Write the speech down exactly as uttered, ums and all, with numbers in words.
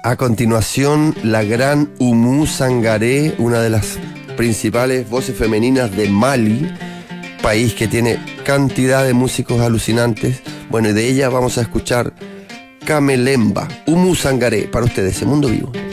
A continuación, la gran Oumou Sangaré, una de las principales voces femeninas de Mali, país que tiene cantidad de músicos alucinantes. Bueno, y de ella vamos a escuchar Kamelemba, Oumou Sangaré, para ustedes, en Mundo Vivo.